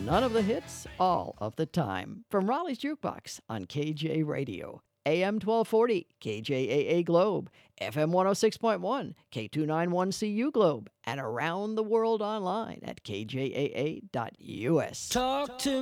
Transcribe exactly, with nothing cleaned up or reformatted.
None of the hits, all of the time. From Raleigh's Jukebox on K J Radio. A M twelve forty, K J A A Globe, F M one oh six point one, K two ninety-one C U Globe, and around the world online at K J A A dot U S. Talk to